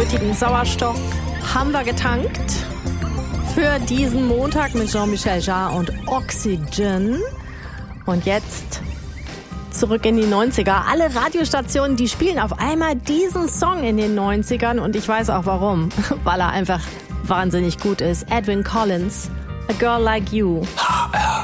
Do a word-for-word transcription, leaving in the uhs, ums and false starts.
nötigen Sauerstoff haben wir getankt für diesen Montag mit Jean-Michel Jarre und Oxygen. Und jetzt zurück in die neunziger. Alle Radiostationen, die spielen auf einmal diesen Song in den neunzigern und ich weiß auch warum, weil er einfach wahnsinnig gut ist. Edwyn Collins, A Girl Like You.